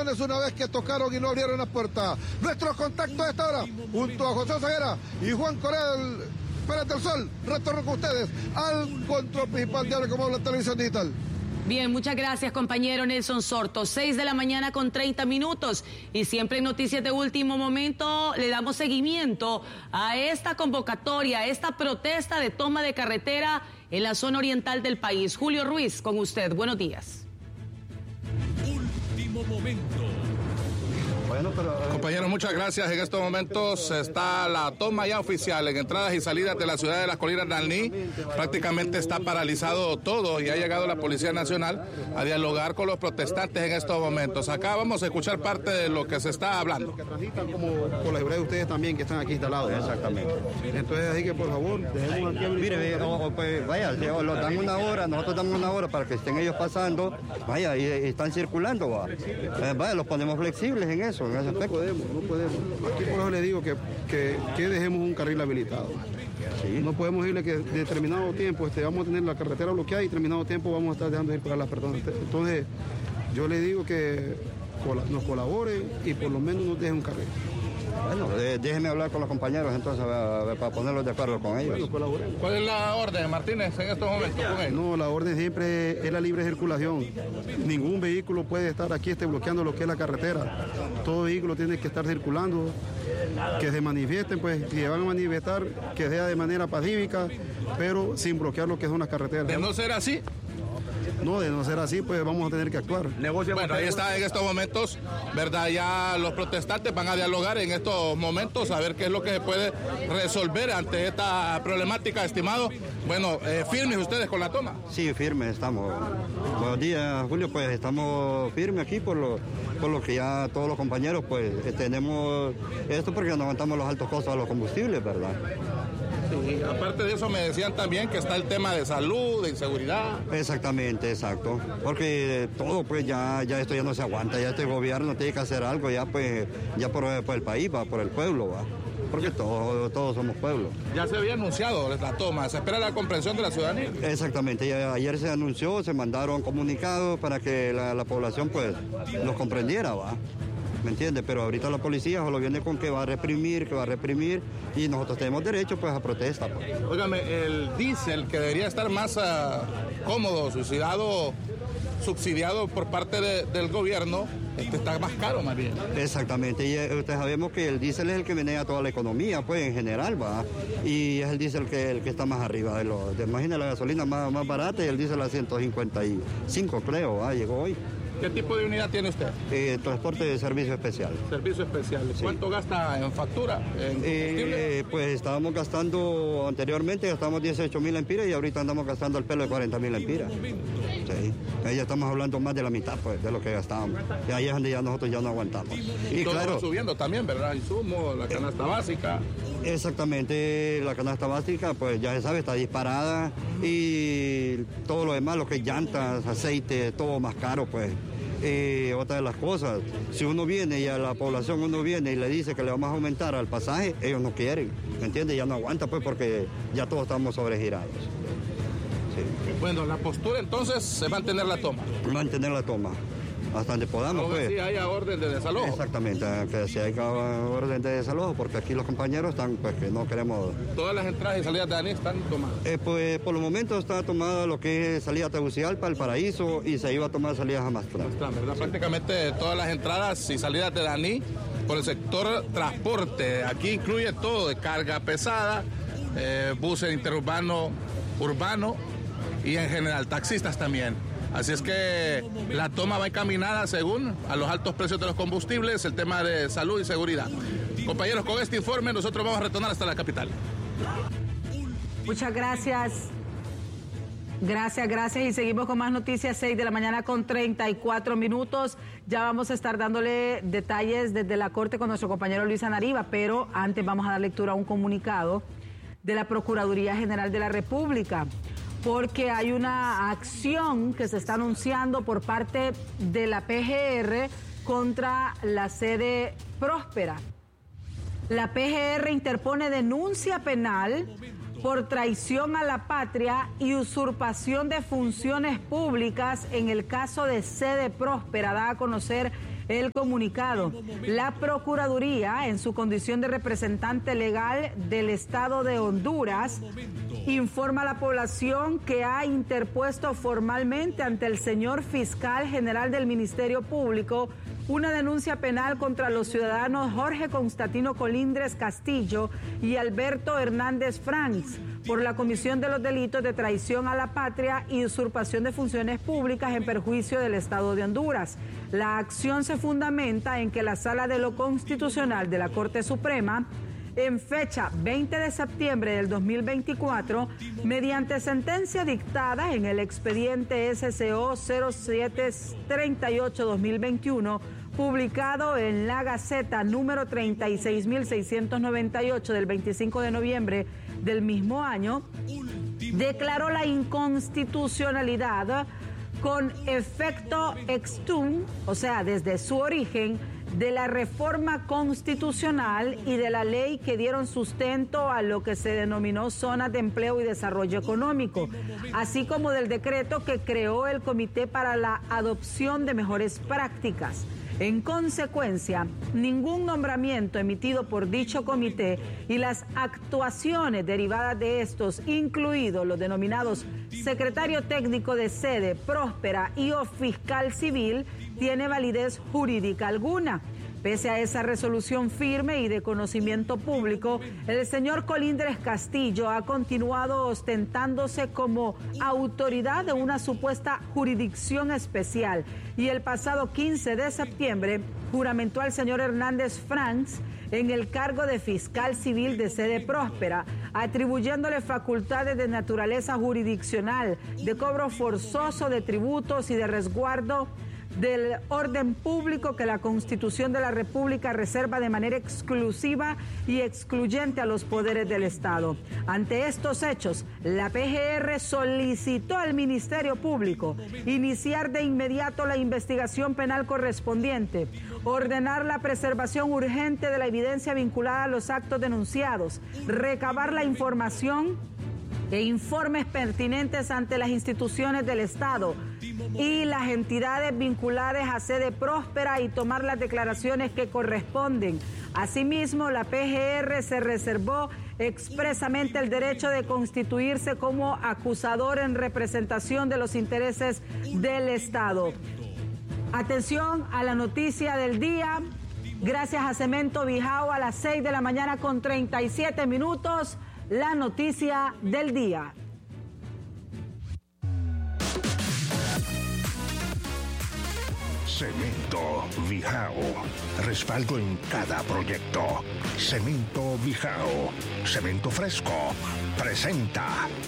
ladrones una vez que tocaron y no abrieron las puertas. Nuestros contactos a esta hora, junto a José Oseguera y Juan Corel Pérez del Sol, retorno con ustedes al control principal de Como Habla Televisión Digital. Bien, muchas gracias, compañero Nelson Sorto. 6 de la mañana con 30 minutos. Y siempre en noticias de último momento le damos seguimiento a esta convocatoria, a esta protesta de toma de carretera en la zona oriental del país. Julio Ruiz, con usted. Buenos días. Último momento. Compañeros, muchas gracias. En estos momentos está la toma ya oficial en entradas y salidas de la ciudad de Las Colinas de Alní. Prácticamente está paralizado todo y ha llegado la Policía Nacional a dialogar con los protestantes en estos momentos. Acá vamos a escuchar parte de lo que se está hablando. Que transitan como por la seguridad de ustedes también que están aquí instalados. Exactamente. Entonces, así que por favor, dejemos aquí. Mire, pues vaya, nos dan una hora, nosotros damos una hora para que estén ellos pasando, vaya, y están circulando, va. Vaya, los ponemos flexibles en eso. En ese aspecto. No podemos. Aquí por eso le digo que dejemos un carril habilitado. Sí. No podemos decirle que de determinado tiempo vamos a tener la carretera bloqueada y determinado tiempo vamos a estar dejando de circular las personas. Entonces, yo le digo que nos colaboren y por lo menos nos dejen un carril. Bueno, déjeme hablar con los compañeros entonces para ponerlos de acuerdo con ellos. Bueno, ¿Cuál es la orden, Martínez, en estos momentos con ellos? No, la orden siempre es la libre circulación. Ningún vehículo puede estar aquí bloqueando lo que es la carretera. Todo vehículo tiene que estar circulando, que se manifiesten, pues si van a manifestar, que sea de manera pacífica, pero sin bloquear lo que son las carreteras. ¿De no ser así? No, de no ser así, pues vamos a tener que actuar. Bueno, ahí está en estos momentos, ¿verdad? Ya los protestantes van a dialogar en estos momentos a ver qué es lo que se puede resolver ante esta problemática, estimado. Bueno, ¿firmes ustedes con la toma? Sí, firmes estamos. Buenos días, Julio, pues estamos firmes aquí por lo que ya todos los compañeros pues tenemos esto porque no aguantamos los altos costos de los combustibles, ¿verdad? Sí, aparte de eso me decían también que está el tema de salud, de inseguridad. Exactamente, exacto. Porque todo pues ya esto ya no se aguanta, ya este gobierno tiene que hacer algo ya pues ya por el país, va, por el pueblo, va. Porque todos somos pueblo. Ya se había anunciado la toma, se espera la comprensión de la ciudadanía. Exactamente, ayer se anunció, se mandaron comunicados para que la población pues nos comprendiera, va. ¿Me entiende? Pero ahorita la policía solo viene con que va a reprimir, y nosotros tenemos derecho pues a protesta. Pues. Óigame, el diésel que debería estar más cómodo, subsidiado por parte del gobierno, está más caro más bien. Exactamente, y ustedes sabemos que el diésel es el que menea toda la economía, pues en general, va, y es el diésel el que está más arriba imagina la gasolina más barata y el diésel a 155 creo, llegó hoy. ¿Qué tipo de unidad tiene usted? Transporte de servicio especial. Servicio especial. Sí. ¿Cuánto gasta en factura? ¿En combustible? Pues estábamos gastando, anteriormente gastábamos 18.000 lempiras y ahorita andamos gastando el pelo de 40.000 lempiras. Sí. Ahí ya estamos hablando más de la mitad pues, de lo que gastábamos. Y ahí es donde ya nosotros ya no aguantamos. Y todo claro, subiendo también, ¿verdad? Insumos, la canasta básica. Exactamente, la canasta básica, pues ya se sabe, está disparada y todo lo demás, lo que es llantas, aceite, todo más caro, pues. Otra de las cosas, si uno viene y a la población uno viene y le dice que le vamos a aumentar al pasaje, ellos no quieren, ¿me entiendes? Ya no aguanta, pues, porque ya todos estamos sobregirados. Sí. Bueno, la postura entonces es mantener la toma. Mantener la toma. Hasta donde podamos, pues. Si haya orden de desalojo. Exactamente, que si hay orden de desalojo, porque aquí los compañeros están, pues, que no queremos... ¿Todas las entradas y salidas de Alní están tomadas? Pues, por el momento está tomada lo que es salida a Tegucigalpa, El Paraíso, y se iba a tomar salidas a Mazatlán. ¿Verdad? Sí. Prácticamente todas las entradas y salidas de Alní por el sector transporte. Aquí incluye todo, de carga pesada, buses interurbano, urbano, y en general taxistas también. Así es que la toma va encaminada según a los altos precios de los combustibles, el tema de salud y seguridad. Compañeros, con este informe nosotros vamos a retornar hasta la capital. Muchas gracias. Gracias. Y seguimos con más noticias, 6 de la mañana con 34 minutos. Ya vamos a estar dándole detalles desde la Corte con nuestro compañero Luis Anariba, pero antes vamos a dar lectura a un comunicado de la Procuraduría General de la República, porque hay una acción que se está anunciando por parte de la PGR contra la sede Próspera. La PGR interpone denuncia penal por traición a la patria y usurpación de funciones públicas en el caso de sede Próspera, da a conocer el comunicado. La Procuraduría, en su condición de representante legal del Estado de Honduras, informa a la población que ha interpuesto formalmente ante el señor fiscal general del Ministerio Público una denuncia penal contra los ciudadanos Jorge Constantino Colindres Castillo y Alberto Hernández Franks por la comisión de los delitos de traición a la patria y usurpación de funciones públicas en perjuicio del Estado de Honduras. La acción se fundamenta en que la Sala de lo Constitucional de la Corte Suprema, en fecha 20 de septiembre del 2024, mediante sentencia dictada en el expediente SCO 0738-2021, publicado en la Gaceta número 36.698 del 25 de noviembre del mismo año, declaró la inconstitucionalidad con efecto ex tunc, o sea, desde su origen, de la reforma constitucional y de la ley que dieron sustento a lo que se denominó Zonas de Empleo y Desarrollo Económico, así como del decreto que creó el Comité para la Adopción de Mejores Prácticas. En consecuencia, ningún nombramiento emitido por dicho comité y las actuaciones derivadas de estos, incluidos los denominados secretario técnico de sede próspera y o fiscal civil, tiene validez jurídica alguna. Pese a esa resolución firme y de conocimiento público, el señor Colindres Castillo ha continuado ostentándose como autoridad de una supuesta jurisdicción especial y el pasado 15 de septiembre juramentó al señor Hernández Franks en el cargo de fiscal civil de sede próspera, atribuyéndole facultades de naturaleza jurisdiccional, de cobro forzoso de tributos y de resguardo del orden público que la Constitución de la República reserva de manera exclusiva y excluyente a los poderes del Estado. Ante estos hechos, la PGR solicitó al Ministerio Público iniciar de inmediato la investigación penal correspondiente, ordenar la preservación urgente de la evidencia vinculada a los actos denunciados, recabar la información e informes pertinentes ante las instituciones del Estado y las entidades vinculadas a sede próspera y tomar las declaraciones que corresponden. Asimismo, la PGR se reservó expresamente el derecho de constituirse como acusador en representación de los intereses del Estado. Atención a la noticia del día. Gracias a Cemento Bijao, a las 6 de la mañana con 37 minutos. La noticia del día. Cemento Bijao. Respaldo en cada proyecto. Cemento Bijao. Cemento fresco. Presenta.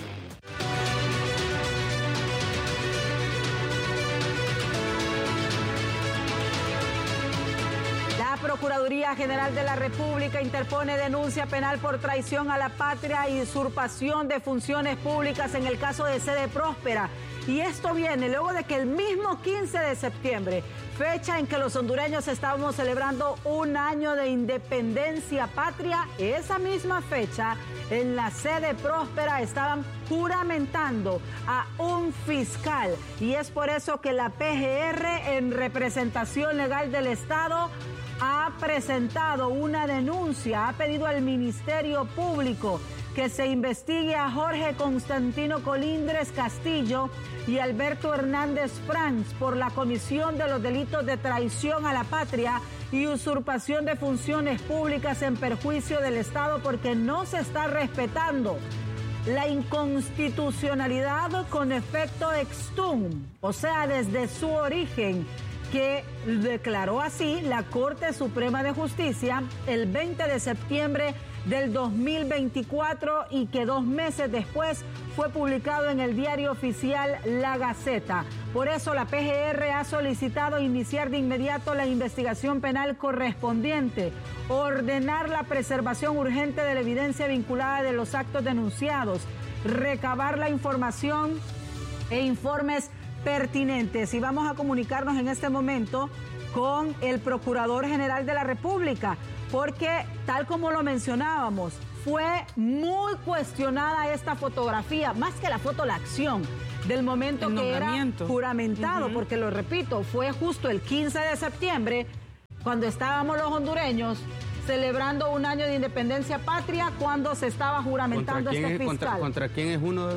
La Procuraduría General de la República interpone denuncia penal por traición a la patria y usurpación de funciones públicas en el caso de Sede Próspera. Y esto viene luego de que el mismo 15 de septiembre, fecha en que los hondureños estábamos celebrando un año de independencia patria, esa misma fecha, en la Sede Próspera estaban juramentando a un fiscal. Y es por eso que la PGR, en representación legal del Estado, ha presentado una denuncia, ha pedido al Ministerio Público que se investigue a Jorge Constantino Colindres Castillo y Alberto Hernández Franks por la comisión de los delitos de traición a la patria y usurpación de funciones públicas en perjuicio del Estado, porque no se está respetando la inconstitucionalidad con efecto ex tunc, o sea, desde su origen, que declaró así la Corte Suprema de Justicia el 20 de septiembre del 2024 y que 2 meses después fue publicado en el diario oficial La Gaceta. Por eso la PGR ha solicitado iniciar de inmediato la investigación penal correspondiente, ordenar la preservación urgente de la evidencia vinculada de los actos denunciados, recabar la información e informes pertinentes. Y vamos a comunicarnos en este momento con el Procurador General de la República, porque tal como lo mencionábamos, fue muy cuestionada esta fotografía, más que la foto, la acción del momento que era juramentado, porque lo repito, fue justo el 15 de septiembre cuando estábamos los hondureños celebrando un año de independencia patria, cuando se estaba juramentando este fiscal. ¿Contra quién es uno?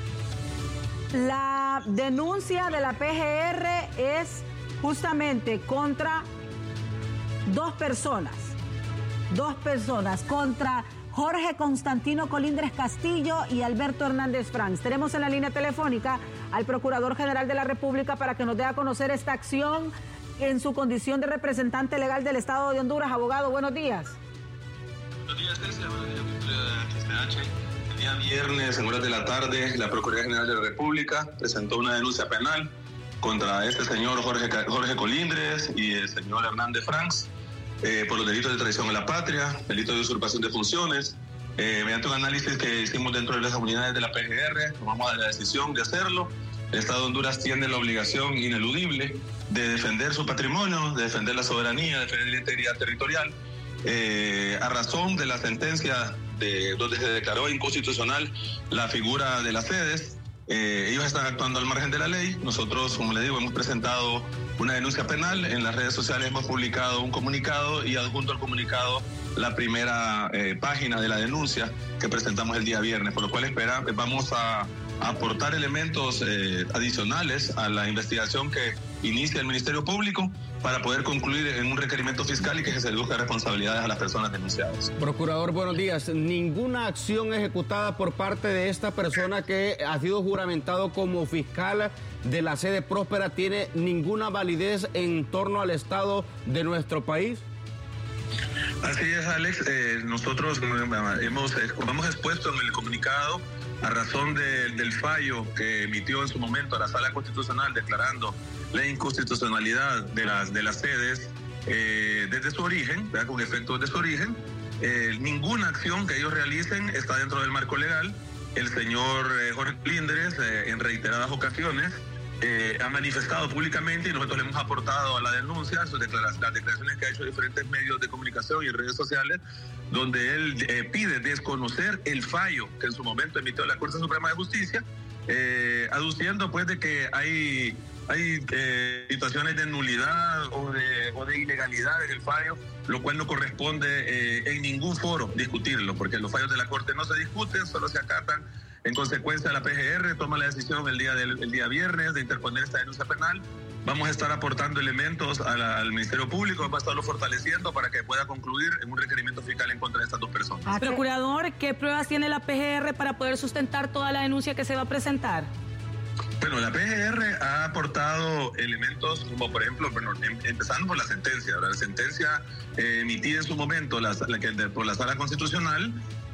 La denuncia de la PGR es justamente contra dos personas, contra Jorge Constantino Colindres Castillo y Alberto Hernández Franks. Tenemos en la línea telefónica al Procurador General de la República para que nos dé a conocer esta acción en su condición de representante legal del Estado de Honduras. Abogado, buenos días. Buenos días, Cecia. Buenos días, el día viernes, en horas de la tarde, la Procuraduría General de la República presentó una denuncia penal contra este señor Jorge Colindres y el señor Hernández Franks por los delitos de traición a la patria, delito de usurpación de funciones. Mediante un análisis que hicimos dentro de las unidades de la PGR, tomamos la decisión de hacerlo. El Estado de Honduras tiene la obligación ineludible de defender su patrimonio, de defender la soberanía, de defender la integridad territorial. A razón de la sentencia donde se declaró inconstitucional la figura de las sedes, ellos están actuando al margen de la ley. Nosotros, como les digo, hemos presentado una denuncia penal. En las redes sociales hemos publicado un comunicado y adjunto al comunicado la primera página de la denuncia que presentamos el día viernes, por lo cual vamos a aportar elementos adicionales a la investigación que inicia el Ministerio Público para poder concluir en un requerimiento fiscal y que se reduzca responsabilidades a las personas denunciadas. Procurador, buenos días. Ninguna acción ejecutada por parte de esta persona que ha sido juramentado como fiscal de la sede próspera tiene ninguna validez en torno al Estado de nuestro país. Así es, Alex. Nosotros hemos expuesto en el comunicado, a razón del fallo que emitió en su momento la Sala Constitucional declarando la inconstitucionalidad de las sedes desde su origen, ¿verdad? Con efectos de su origen, ninguna acción que ellos realicen está dentro del marco legal. El señor Jorge Colindres en reiteradas ocasiones ha manifestado públicamente, y nosotros le hemos aportado a la denuncia las declaraciones que ha hecho en diferentes medios de comunicación y redes sociales, donde él pide desconocer el fallo que en su momento emitió la Corte Suprema de Justicia, aduciendo pues de que hay situaciones de nulidad o de ilegalidad en el fallo, lo cual no corresponde en ningún foro discutirlo, porque los fallos de la Corte no se discuten, solo se acatan. En consecuencia, la PGR toma la decisión el día viernes de interponer esta denuncia penal. Vamos a estar aportando elementos al Ministerio Público, vamos a estarlo fortaleciendo para que pueda concluir en un requerimiento fiscal en contra de estas dos personas. Procurador, ¿qué pruebas tiene la PGR para poder sustentar toda la denuncia que se va a presentar? Bueno, la PGR ha aportado elementos como, por ejemplo, empezando por la sentencia, ¿verdad? La sentencia emitida en su momento por la Sala Constitucional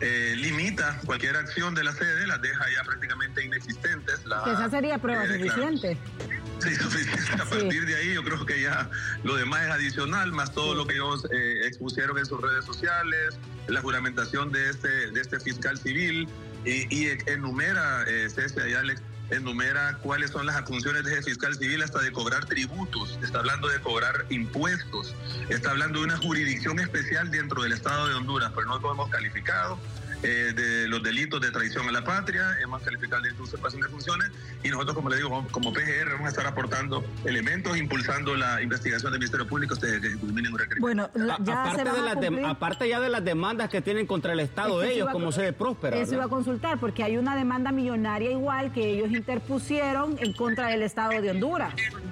limita cualquier acción de la sede, las deja ya prácticamente inexistentes. Esa sería prueba suficiente. Sí, suficiente. A partir de ahí yo creo que ya lo demás es adicional, más todo lo que ellos expusieron en sus redes sociales, la juramentación de este fiscal civil y enumera, Cecia y Alex, enumera cuáles son las funciones de ese fiscal civil, hasta de cobrar tributos, está hablando de cobrar impuestos, está hablando de una jurisdicción especial dentro del Estado de Honduras, pero no lo hemos calificado, de los delitos de traición a la patria, hemos calificado el delito de usurpación de funciones, y nosotros, como le digo, como PGR vamos a estar aportando elementos, impulsando la investigación del Ministerio Público hasta que culmine un requerimiento. Bueno, aparte ya de las demandas que tienen contra el Estado de ellos como sede próspera. Eso iba a consultar, porque hay una demanda millonaria igual que ellos interpusieron en contra del Estado de Honduras.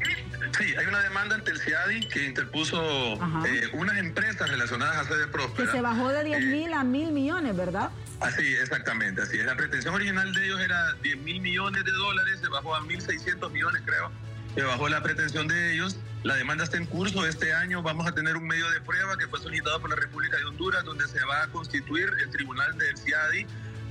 Sí, hay una demanda ante el CIADI que interpuso unas empresas relacionadas a sede próspera. Que se bajó de 10.000 a 1.000 millones, ¿verdad? Así, exactamente, así es. La pretensión original de ellos era 10.000 millones de dólares, se bajó a 1.600 millones, creo. Se bajó la pretensión de ellos. La demanda está en curso. Este año vamos a tener un medio de prueba que fue solicitado por la República de Honduras, donde se va a constituir el tribunal del CIADI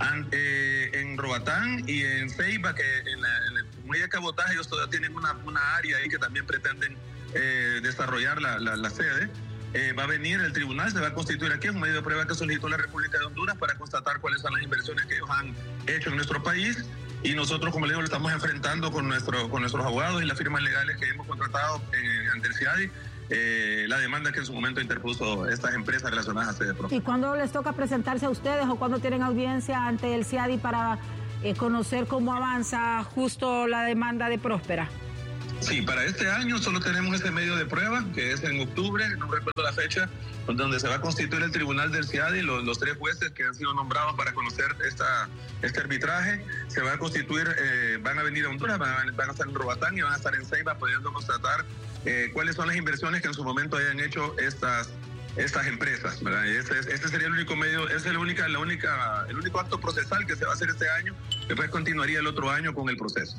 en Roatán y en Ceiba, que en el muelle de cabotaje ellos todavía tienen una área ahí que también pretenden desarrollar la sede. Va a venir el tribunal, se va a constituir aquí, es un medio de prueba que solicitó la República de Honduras para constatar cuáles son las inversiones que ellos han hecho en nuestro país, y nosotros, como le digo, lo estamos enfrentando con nuestros abogados y las firmas legales que hemos contratado ante el CIADI, la demanda que en su momento interpuso estas empresas relacionadas a sede propia. ¿Y cuándo les toca presentarse a ustedes o cuándo tienen audiencia ante el CIADI para conocer cómo avanza justo la demanda de Próspera? Sí, para este año solo tenemos ese medio de prueba, que es en octubre, no recuerdo la fecha, donde se va a constituir el tribunal del CIADI, los 3 jueces que han sido nombrados para conocer este arbitraje. Se va a constituir, van a venir a Honduras, van a estar en Roatán y van a estar en Ceiba, pudiendo constatar cuáles son las inversiones que en su momento hayan hecho estas empresas, ¿verdad? Este sería el único medio, es el único acto procesal que se va a hacer este año. Después continuaría el otro año con el proceso.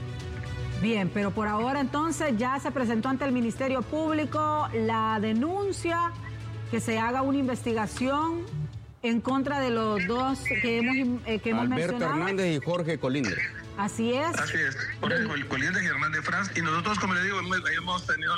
Bien, pero por ahora entonces ya se presentó ante el Ministerio Público la denuncia, que se haga una investigación en contra de los dos que hemos mencionado. Alberto Hernández y Jorge Colindres. Así es. Así es, Jorge Colindres y Hernández Franz. Y nosotros, como le digo, hemos tenido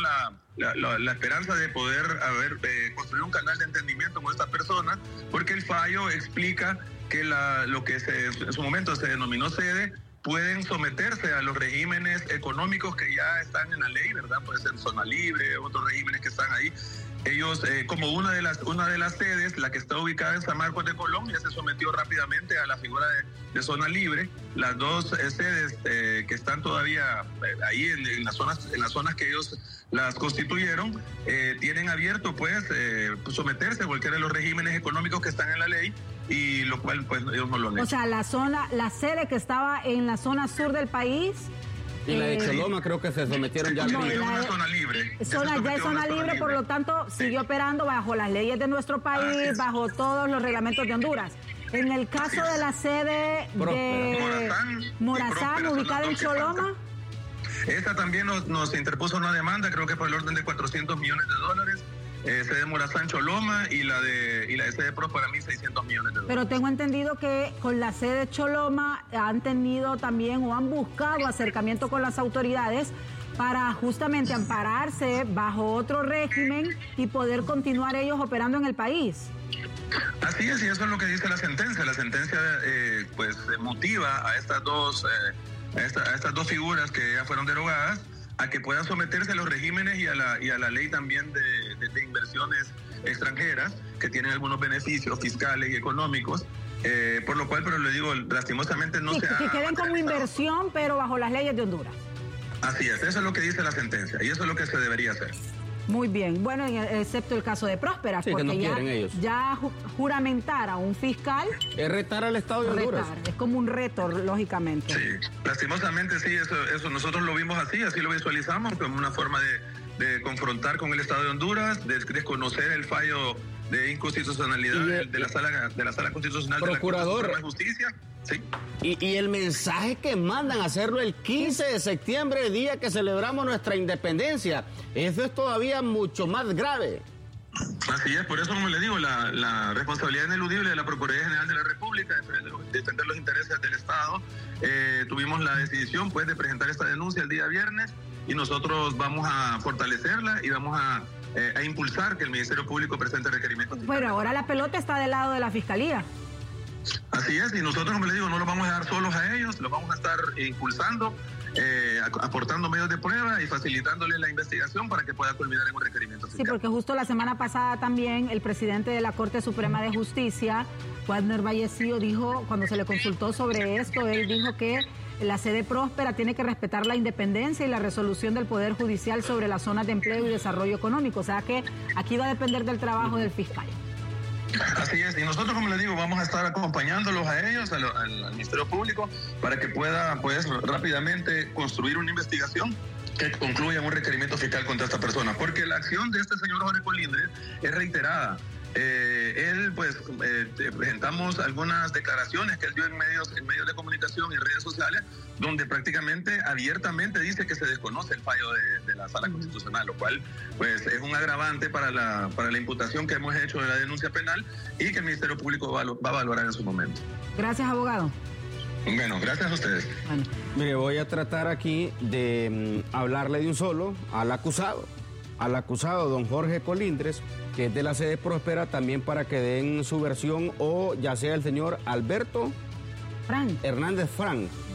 la esperanza de poder construir un canal de entendimiento con estas personas, porque el fallo explica que lo que en su momento se denominó sede pueden someterse a los regímenes económicos que ya están en la ley, ¿verdad? Puede ser zona libre, otros regímenes que están ahí. Ellos, como una de las sedes, la que está ubicada en San Marcos de Colombia, se sometió rápidamente a la figura de zona libre. Las dos sedes que están todavía ahí en las zonas que ellos las constituyeron, tienen abierto pues someterse a cualquiera de los regímenes económicos que están en la ley, y lo cual pues ellos no lo han hecho. O sea, la sede que estaba en la zona sur del país. Y la de Choloma creo que se sometieron ya. No, una zona libre. Ya es zona libre, por lo tanto, sigue operando bajo las leyes de nuestro país, bajo todos los reglamentos de Honduras. En el caso de la sede de Morazán, ubicada en Choloma. Esta también nos interpuso una demanda, creo que por el orden de $400 millones. Sede Morazán Choloma y la de sede Próspera 1.600 millones. Pero tengo entendido que con la sede Choloma han tenido también o han buscado acercamiento con las autoridades para justamente ampararse bajo otro régimen y poder continuar ellos operando en el país. Así es, y eso es lo que dice la sentencia. La sentencia pues motiva a estas dos figuras que ya fueron derogadas a que puedan someterse a los regímenes y a la ley también de inversiones extranjeras, que tienen algunos beneficios fiscales y económicos, por lo cual, pero le digo, lastimosamente no se ha... Que queden como inversión, pero bajo las leyes de Honduras. Así es, eso es lo que dice la sentencia, y eso es lo que se debería hacer. Muy bien, bueno, excepto el caso de Próspera, sí, porque ya juramentar a un fiscal... Es retar al Estado de Honduras. Es como un reto, lógicamente. Sí, lastimosamente sí, eso nosotros lo vimos así lo visualizamos como una forma de confrontar con el Estado de Honduras, de desconocer el fallo de inconstitucionalidad de la Sala Constitucional Procurador, de la Justicia. Sí. Y el mensaje que mandan a hacerlo el 15 de septiembre, día que celebramos nuestra independencia, eso es todavía mucho más grave. Así es, por eso, como le digo, la responsabilidad ineludible de la Procuraduría General de la República, defender los intereses del Estado. Tuvimos la decisión pues de presentar esta denuncia el día viernes, y nosotros vamos a fortalecerla y vamos a impulsar que el Ministerio Público presente requerimientos. Bueno, ahora la pelota está del lado de la Fiscalía. Así es, y nosotros, como le digo, no los vamos a dejar solos a ellos, los vamos a estar impulsando, aportando medios de prueba y facilitándole la investigación para que pueda culminar en un requerimiento fiscal. Sí, porque justo la semana pasada también el presidente de la Corte Suprema de Justicia, Wagner Vallecillo, dijo, cuando se le consultó sobre esto, él dijo que la sede Próspera tiene que respetar la independencia y la resolución del Poder Judicial sobre las zonas de empleo y desarrollo económico. O sea que aquí va a depender del trabajo del fiscal. Así es, y nosotros, como les digo, vamos a estar acompañándolos a ellos, al Ministerio Público, para que pueda pues rápidamente construir una investigación que concluya un requerimiento fiscal contra esta persona, porque la acción de este señor Jorge Colindres es reiterada. Él pues presentamos algunas declaraciones que él dio en medios de comunicación y redes sociales, donde prácticamente abiertamente dice que se desconoce el fallo de la Sala Constitucional, lo cual pues es un agravante para la imputación que hemos hecho de la denuncia penal y que el Ministerio Público va a valorar en su momento. Gracias, abogado. Bueno, gracias a ustedes. Bueno. Mire, voy a tratar aquí de hablarle de un solo al acusado, don Jorge Colindres, que es de la sede Próspera, también para que den su versión, o ya sea el señor Alberto Hernández Frank,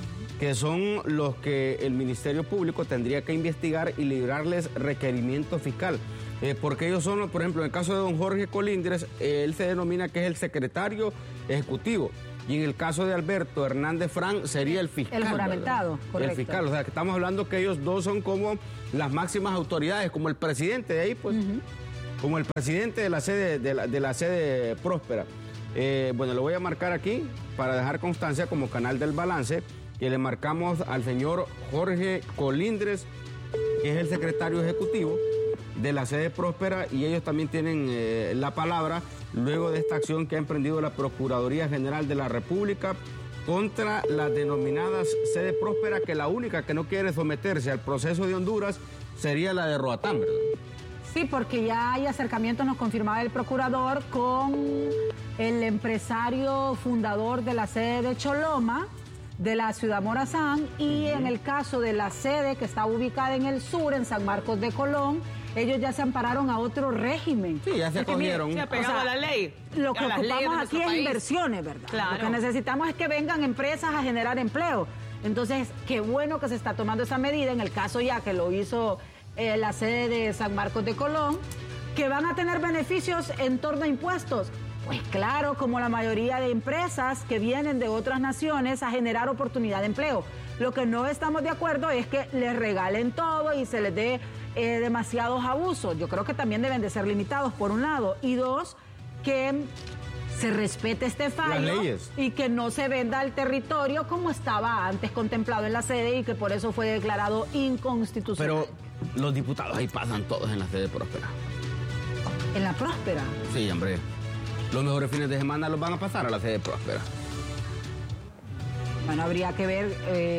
que son los que el Ministerio Público tendría que investigar y librarles requerimiento fiscal. Porque ellos son, por ejemplo, en el caso de don Jorge Colindres, él se denomina que es el secretario ejecutivo. Y en el caso de Alberto Hernández Fran sería el fiscal. El juramentado, ¿verdad? correcto. El fiscal, o sea, que estamos hablando que ellos dos son como las máximas autoridades, como el presidente de ahí, pues, como el presidente de la sede, de la sede próspera. Bueno, lo voy a marcar aquí para dejar constancia como canal del balance, que le marcamos al señor Jorge Colindres, que es el secretario ejecutivo de la sede próspera, y ellos también tienen la palabra luego de esta acción que ha emprendido la Procuraduría General de la República contra las denominadas sede próspera, que la única que no quiere someterse al proceso de Honduras sería la de Roatán, ¿verdad? Sí, porque ya hay acercamientos, nos confirmaba el procurador, con el empresario fundador de la sede de Choloma, de la ciudad Morazán, y en el caso de la sede que está ubicada en el sur, en San Marcos de Colón, ellos ya se ampararon a otro régimen. Sí, ya se acogieron. Se ha pegado a la ley. Lo que a las leyes de ocupamos aquí es país. inversiones, ¿verdad? Claro. Lo que necesitamos es que vengan empresas a generar empleo. Entonces, qué bueno que se está tomando esa medida, en el caso ya que lo hizo la sede de San Marcos de Colón, que van a tener beneficios en torno a impuestos. Pues claro, como la mayoría de empresas que vienen de otras naciones a generar oportunidad de empleo. Lo que no estamos de acuerdo es que les regalen todo y se les dé demasiados abusos. Yo creo que también deben de ser limitados, por un lado. Y dos, que se respete este fallo. Las leyes. Y que no se venda el territorio como estaba antes contemplado en la sede y que por eso fue declarado inconstitucional. Pero los diputados ahí pasan todos en la sede próspera. ¿En la próspera? Sí, hombre. Los mejores fines de semana los van a pasar a la sede próspera. Bueno, habría que ver.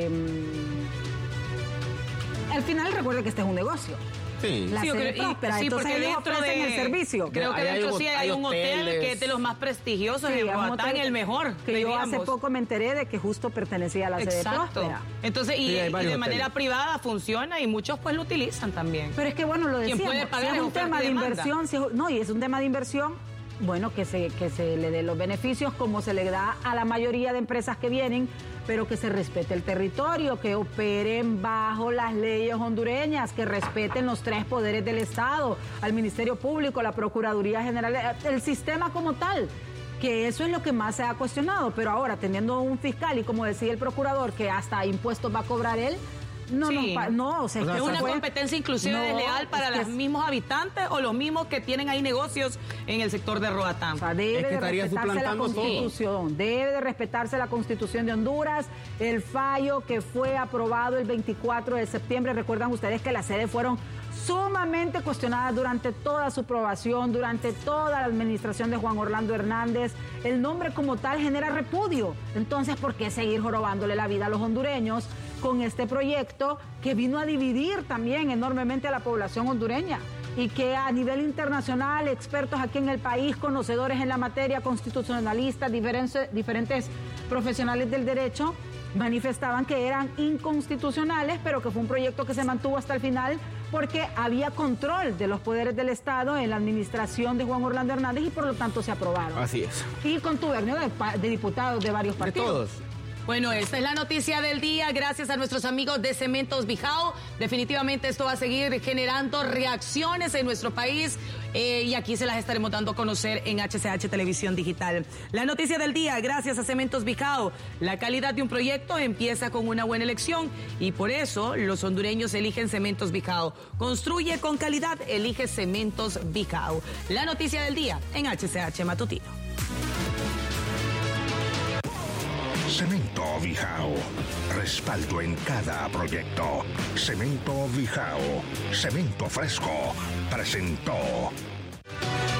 Al final, recuerde que este es un negocio. Sí. La sede próspera, sí, entonces porque ellos dentro ofrecen el servicio. Creo que Ahí dentro sí hay un hotel hoteles. que es de los más prestigiosos Sí, en es un Roatán, hotel el mejor. Que yo diríamos. hace poco me enteré de que justo pertenecía a la sede Exacto. próspera. Entonces, Sí, hay y varios de manera hoteles. privada funciona y muchos pues lo utilizan también. Pero es que bueno, lo ¿Quién decíamos, puede pagar si es es un oferta tema y de demanda? inversión, no, y es un tema de inversión, bueno, que se le dé los beneficios como se le da a la mayoría de empresas que vienen, pero que se respete el territorio, que operen bajo las leyes hondureñas, que respeten los tres poderes del Estado, al Ministerio Público, la Procuraduría General, el sistema como tal. Que eso es lo que más se ha cuestionado, pero ahora teniendo un fiscal y como decía el procurador que hasta impuestos va a cobrar él, no, Sí. no, o sea, Es una fue- competencia inclusive No, desleal para es que los es- mismos habitantes o los mismos que tienen ahí negocios en el sector de Roatán. O sea, debe Es que de estaría respetarse la suplantando todo. Constitución, debe de respetarse la Constitución de Honduras, el fallo que fue aprobado el 24 de septiembre. Recuerdan ustedes que las sedes fueron sumamente cuestionadas durante toda su aprobación, durante toda la administración de Juan Orlando Hernández. El nombre como tal genera repudio. Entonces, ¿por qué seguir jorobándole la vida a los hondureños con este proyecto que vino a dividir también enormemente a la población hondureña? Y que a nivel internacional, expertos aquí en el país, conocedores en la materia, constitucionalistas, diferentes profesionales del derecho, manifestaban que eran inconstitucionales, pero que fue un proyecto que se mantuvo hasta el final porque había control de los poderes del Estado en la administración de Juan Orlando Hernández y por lo tanto se aprobaron. Así es. Y contubernio de diputados de varios De partidos. todos. Bueno, esta es la noticia del día, gracias a nuestros amigos de Cementos Bijao. Definitivamente esto va a seguir generando reacciones en nuestro país y aquí se las estaremos dando a conocer en HCH Televisión Digital. La noticia del día, gracias a Cementos Bijao. La calidad de un proyecto empieza con una buena elección y por eso los hondureños eligen Cementos Bijao. Construye con calidad, elige Cementos Bijao. La noticia del día en HCH Matutino. Cemento Bijao. Respaldo en cada proyecto. Cemento Bijao. Cemento fresco. Presentó